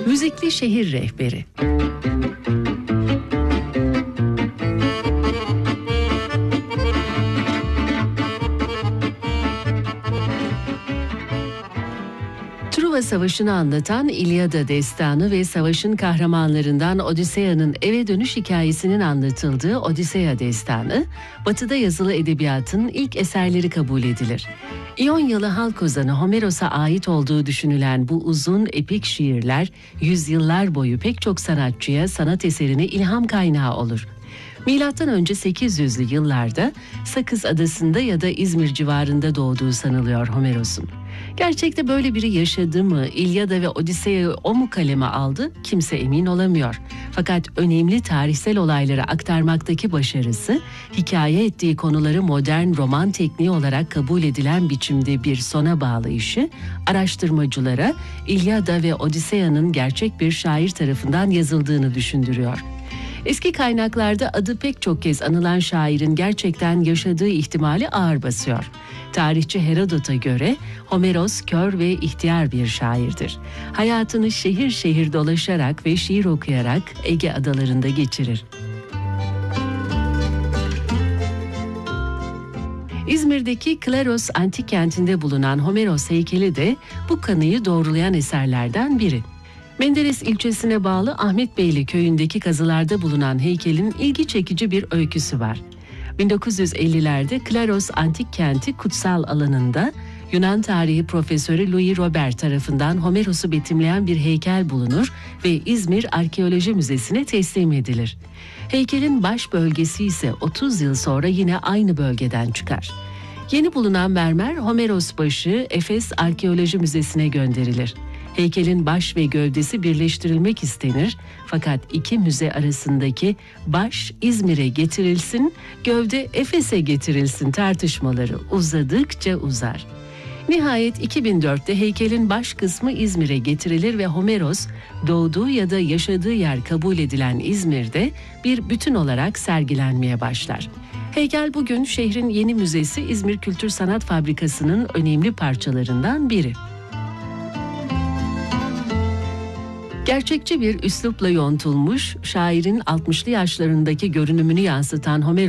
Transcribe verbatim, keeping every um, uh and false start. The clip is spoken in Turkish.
Müzikli şehir rehberi. Truva Savaşı'nı anlatan İlyada Destanı ve savaşın kahramanlarından Odiseya'nın eve dönüş hikayesinin anlatıldığı Odiseya Destanı, Batı'da yazılı edebiyatın ilk eserleri kabul edilir. İonyalı halk ozanı Homeros'a ait olduğu düşünülen bu uzun epik şiirler, yüzyıllar boyu pek çok sanatçıya sanat eserine ilham kaynağı olur. Milattan önce sekiz yüzlü yıllarda Sakız Adası'nda ya da İzmir civarında doğduğu sanılıyor Homeros'un. Gerçekte böyle biri yaşadı mı, İlyada ve Odiseya'yı o mu kaleme aldı, kimse emin olamıyor. Fakat önemli tarihsel olayları aktarmaktaki başarısı, hikaye ettiği konuları modern roman tekniği olarak kabul edilen biçimde bir sona bağlayışı, araştırmacılara İlyada ve Odiseya'nın gerçek bir şair tarafından yazıldığını düşündürüyor. Eski kaynaklarda adı pek çok kez anılan şairin gerçekten yaşadığı ihtimali ağır basıyor. Tarihçi Herodot'a göre Homeros kör ve ihtiyar bir şairdir. Hayatını şehir şehir dolaşarak ve şiir okuyarak Ege adalarında geçirir. İzmir'deki Klaros antik kentinde bulunan Homeros heykeli de bu kanıyı doğrulayan eserlerden biri. Menderes ilçesine bağlı Ahmetbeyli köyündeki kazılarda bulunan heykelin ilgi çekici bir öyküsü var. bin dokuz yüz ellilerde Klaros antik kenti kutsal alanında Yunan tarihi profesörü Louis Robert tarafından Homeros'u betimleyen bir heykel bulunur ve İzmir Arkeoloji Müzesi'ne teslim edilir. Heykelin baş bölgesi ise otuz yıl sonra yine aynı bölgeden çıkar. Yeni bulunan mermer Homeros başı Efes Arkeoloji Müzesi'ne gönderilir. Heykelin baş ve gövdesi birleştirilmek istenir fakat iki müze arasındaki baş İzmir'e getirilsin, gövde Efes'e getirilsin tartışmaları uzadıkça uzar. Nihayet iki bin dörtte heykelin baş kısmı İzmir'e getirilir ve Homeros, doğduğu ya da yaşadığı yer kabul edilen İzmir'de bir bütün olarak sergilenmeye başlar. Heykel bugün şehrin yeni müzesi İzmir Kültür Sanat Fabrikası'nın önemli parçalarından biri. Gerçekçi bir üslupla yontulmuş, şairin altmışlı yaşlarındaki görünümünü yansıtan Homeros